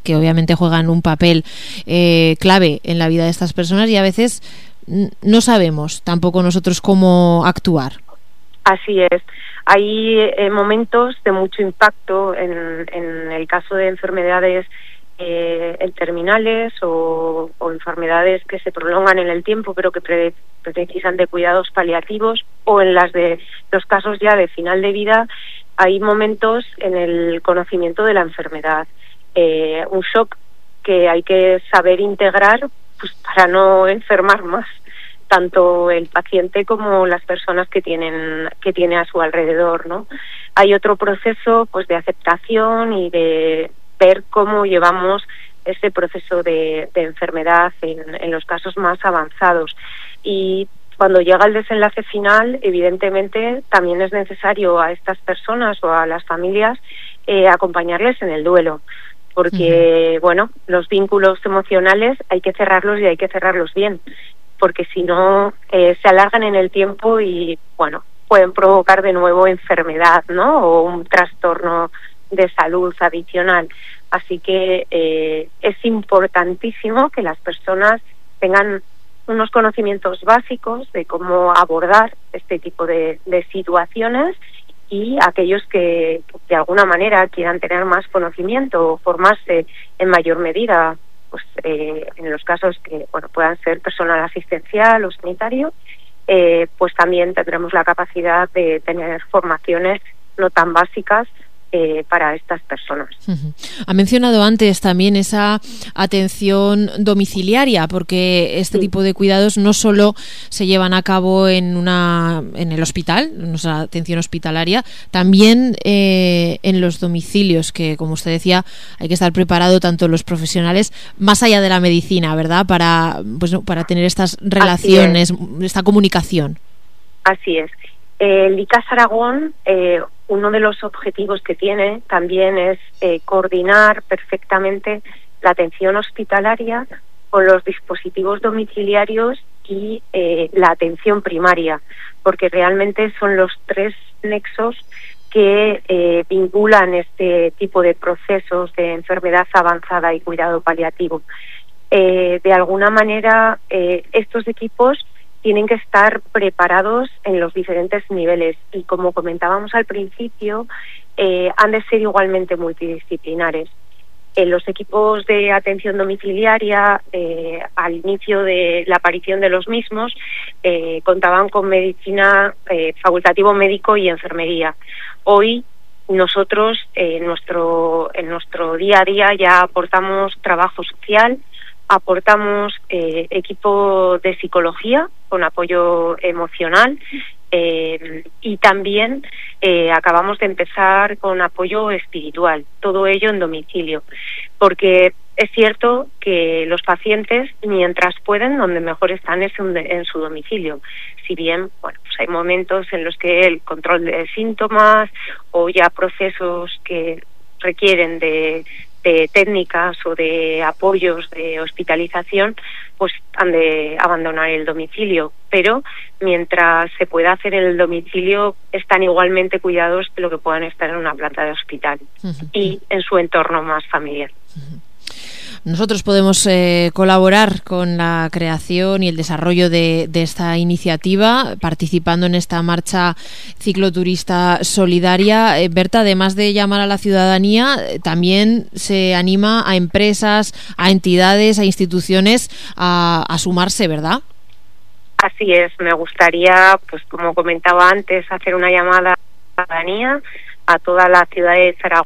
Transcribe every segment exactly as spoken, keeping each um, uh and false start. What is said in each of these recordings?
que obviamente juegan un papel eh, clave en la vida de estas personas, y a veces no sabemos tampoco nosotros cómo actuar. Así es. Hay eh, momentos de mucho impacto en, en el caso de enfermedades eh, terminales o, o enfermedades que se prolongan en el tiempo pero que pre, precisan de cuidados paliativos, o en las de los casos ya de final de vida. Hay momentos en el conocimiento de la enfermedad, eh, un shock que hay que saber integrar, pues para no enfermar más tanto el paciente como las personas que tienen que tiene a su alrededor, ¿no? Hay otro proceso, pues, de aceptación y de ver cómo llevamos ese proceso de, de enfermedad en, en los casos más avanzados. Y cuando llega el desenlace final, evidentemente también es necesario a estas personas o a las familias eh, acompañarles en el duelo, porque, uh-huh. bueno, los vínculos emocionales hay que cerrarlos y hay que cerrarlos bien, porque si no eh, se alargan en el tiempo y, bueno, pueden provocar de nuevo enfermedad, ¿no? O un trastorno de salud adicional. Así que eh, es importantísimo que las personas tengan unos conocimientos básicos de cómo abordar este tipo de, de situaciones, y aquellos que de alguna manera quieran tener más conocimiento o formarse en mayor medida, pues eh, en los casos que, bueno, puedan ser personal asistencial o sanitario, eh, pues también tendremos la capacidad de tener formaciones no tan básicas Eh, para estas personas. Uh-huh. Ha mencionado antes también esa atención domiciliaria, porque este sí. tipo de cuidados no solo se llevan a cabo en una en el hospital, en nuestra atención hospitalaria, también eh, en los domicilios, que, como usted decía, hay que estar preparado tanto los profesionales más allá de la medicina, ¿verdad?, para pues para tener estas relaciones, esta comunicación. Así es. El I C A S Aragón, eh, uno de los objetivos que tiene también es eh, coordinar perfectamente la atención hospitalaria con los dispositivos domiciliarios y eh, la atención primaria, porque realmente son los tres nexos que eh, vinculan este tipo de procesos de enfermedad avanzada y cuidado paliativo. Eh, de alguna manera, eh, estos equipos tienen que estar preparados en los diferentes niveles y, como comentábamos al principio, eh, han de ser igualmente multidisciplinares. En los equipos de atención domiciliaria, eh, al inicio de la aparición de los mismos, eh, contaban con medicina, eh, facultativo médico y enfermería. Hoy nosotros, eh, en nuestro, en nuestro día a día, ya aportamos trabajo social, aportamos eh, equipo de psicología con apoyo emocional, eh, y también eh, acabamos de empezar con apoyo espiritual, todo ello en domicilio, porque es cierto que los pacientes, mientras pueden, donde mejor están es en su domicilio. Si bien, bueno, pues hay momentos en los que el control de síntomas o ya procesos que requieren de de técnicas o de apoyos de hospitalización, pues han de abandonar el domicilio. Pero mientras se pueda hacer en el domicilio, están igualmente cuidados de lo que puedan estar en una planta de hospital uh-huh. y en su entorno más familiar. Uh-huh. Nosotros podemos eh, colaborar con la creación y el desarrollo de, de esta iniciativa, participando en esta marcha cicloturista solidaria. Eh, Berta, además de llamar a la ciudadanía, eh, también se anima a empresas, a entidades, a instituciones a, a sumarse, ¿verdad? Así es. Me gustaría, pues como comentaba antes, hacer una llamada a la ciudadanía, a toda la ciudad de Zaragoza.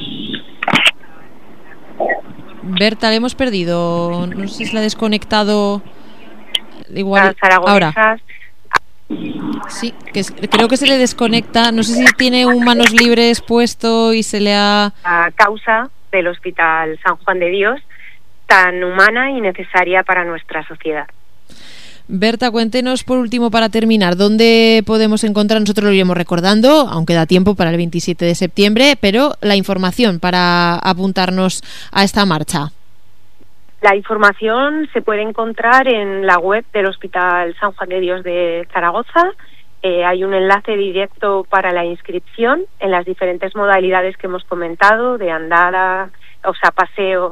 Berta, le hemos perdido. No sé si se la ha desconectado. Igual ahora. Sí, que es, creo que se le desconecta. No sé si tiene un manos libres puesto y se le ha... A causa del Hospital San Juan de Dios, tan humana y necesaria para nuestra sociedad. Berta, cuéntenos por último, para terminar, ¿dónde podemos encontrar? Nosotros lo iremos recordando, aunque da tiempo para el veintisiete de septiembre, pero la información para apuntarnos a esta marcha. La información se puede encontrar en la web del Hospital San Juan de Dios de Zaragoza. Eh, hay un enlace directo para la inscripción en las diferentes modalidades que hemos comentado, de andada, o sea, paseo,